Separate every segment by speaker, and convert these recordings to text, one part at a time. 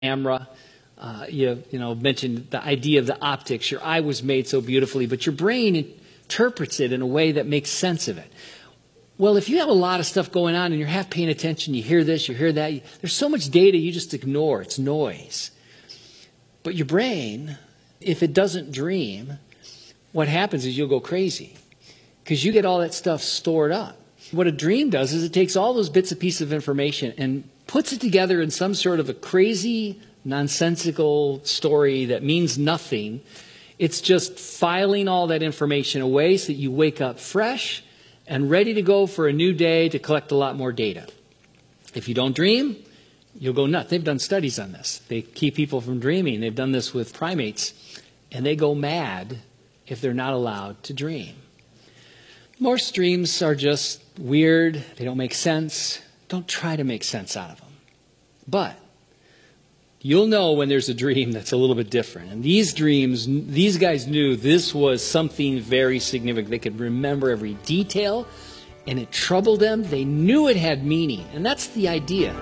Speaker 1: camera. You mentioned the idea of the optics. Your eye was made so beautifully, but your brain interprets it in a way that makes sense of it. Well, if you have a lot of stuff going on and you're half paying attention, you hear this, you hear that, there's so much data you just ignore. It's noise. But your brain, if it doesn't dream, what happens is you'll go crazy because you get all that stuff stored up. What a dream does is it takes all those bits and pieces of information and puts it together in some sort of a crazy, nonsensical story that means nothing. It's just filing all that information away so that you wake up fresh and ready to go for a new day to collect a lot more data. If you don't dream, you'll go nuts. They've done studies on this. They keep people from dreaming. They've done this with primates, and they go mad if they're not allowed to dream. Most dreams are just weird. They don't make sense. Don't try to make sense out of them. But you'll know when there's a dream that's a little bit different. And these dreams, these guys knew this was something very significant. They could remember every detail, and it troubled them. They knew it had meaning, and that's the idea.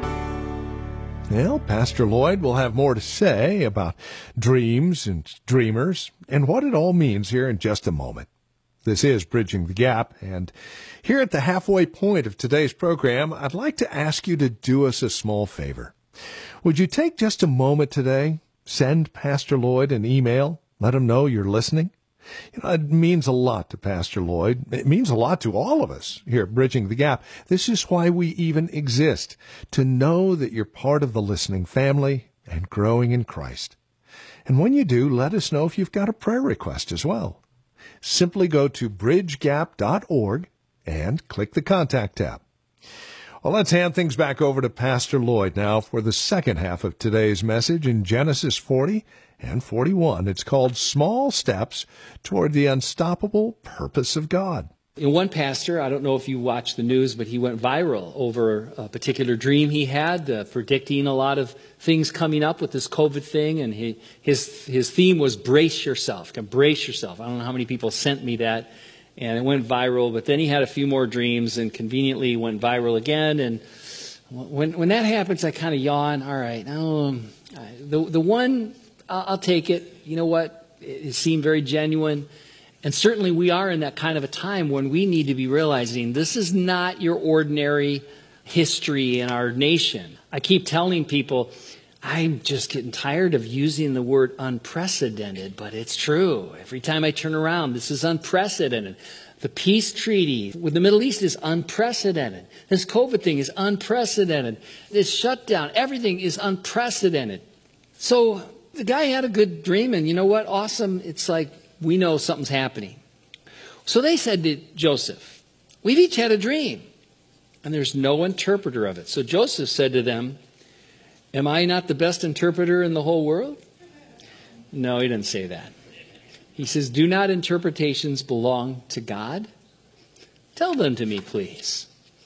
Speaker 2: Well, Pastor Lloyd will have more to say about dreams and dreamers and what it all means here in just a moment. This is Bridging the Gap, and here at the halfway point of today's program, I'd like to ask you to do us a small favor. Would you take just a moment today, send Pastor Lloyd an email, let him know you're listening? It means a lot to Pastor Lloyd. It means a lot to all of us here at Bridging the Gap. This is why we even exist, to know that you're part of the listening family and growing in Christ. And when you do, let us know if you've got a prayer request as well. Simply go to bridgegap.org and click the Contact tab. Well, let's hand things back over to Pastor Lloyd now for the second half of today's message in Genesis 40 and 41. It's called Small Steps Toward the Unstoppable Purpose of God.
Speaker 1: And one pastor, I don't know if you watch the news, but he went viral over a particular dream he had, predicting a lot of things coming up with this COVID thing. And his theme was brace yourself. Brace yourself. I don't know how many people sent me that. And it went viral. But then he had a few more dreams and conveniently went viral again. And when that happens, I kind of yawn. All right. The one, I'll take it. You know what? It seemed very genuine. And certainly we are in that kind of a time when we need to be realizing this is not your ordinary history in our nation. I keep telling people, I'm just getting tired of using the word unprecedented, but it's true. Every time I turn around, this is unprecedented. The peace treaty with the Middle East is unprecedented. This COVID thing is unprecedented. This shutdown, everything is unprecedented. So the guy had a good dream, and you know what? Awesome. It's like, we know something's happening. So they said to Joseph, we've each had a dream, and there's no interpreter of it. So Joseph said to them, am I not the best interpreter in the whole world? No, he didn't say that. He says, do not interpretations belong to God? Tell them to me, please.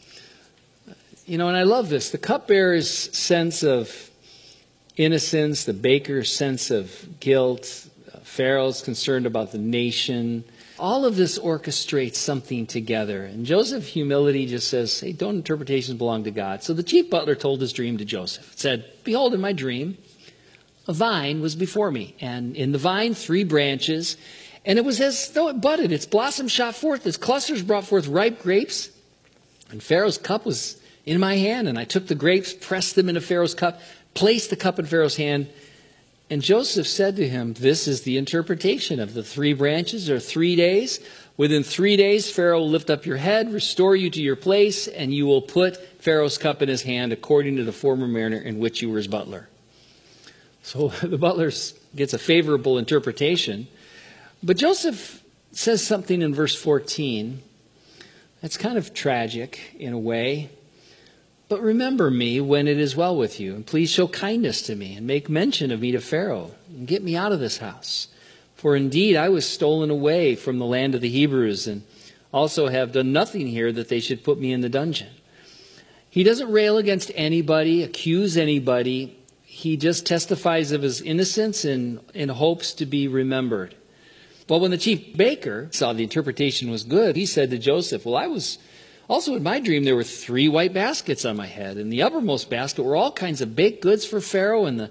Speaker 1: And I love this. The cupbearer's sense of innocence, the baker's sense of guilt, Pharaoh's concerned about the nation. All of this orchestrates something together. And Joseph's humility just says, hey, don't interpretations belong to God. So the chief butler told his dream to Joseph. It said, behold, in my dream, a vine was before me. And in the vine, 3 branches. And it was as though it budded. Its blossom shot forth. Its clusters brought forth ripe grapes. And Pharaoh's cup was in my hand. And I took the grapes, pressed them into Pharaoh's cup, placed the cup in Pharaoh's hand. And Joseph said to him, this is the interpretation of the 3 branches, or 3 days. Within 3 days, Pharaoh will lift up your head, restore you to your place, and you will put Pharaoh's cup in his hand according to the former manner in which you were his butler. So the butler gets a favorable interpretation. But Joseph says something in verse 14 that's kind of tragic in a way. But remember me when it is well with you, and please show kindness to me, and make mention of me to Pharaoh, and get me out of this house. For indeed I was stolen away from the land of the Hebrews, and also have done nothing here that they should put me in the dungeon. He doesn't rail against anybody, accuse anybody. He just testifies of his innocence and hopes to be remembered. Well, when the chief baker saw the interpretation was good, he said to Joseph, well, I was Also, in my dream, there were 3 white baskets on my head. In the uppermost basket were all kinds of baked goods for Pharaoh, and the